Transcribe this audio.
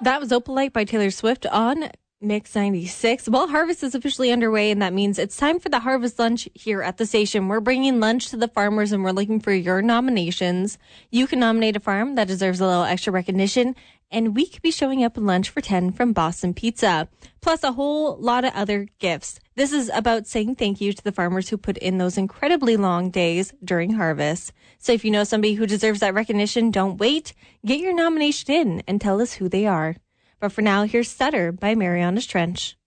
That was Opalite by Taylor Swift on Mix 96. Well, harvest is officially underway, and that means it's time for the harvest lunch here at the station. We're bringing lunch to the farmers, and we're looking for your nominations. You can nominate a farm that deserves a little extra recognition, and we could be showing up with lunch for 10 from Boston Pizza, plus a whole lot of other gifts. This is about saying thank you to the farmers who put in those incredibly long days during harvest. So if you know somebody who deserves that recognition, don't wait. Get your nomination in and tell us who they are. But for now, here's Stutter by Marianas Trench.